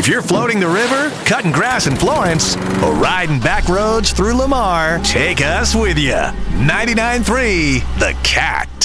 If you're floating the river, cutting grass in Florence, or riding back roads through Lamar, take us with you. 99.3 The Cat.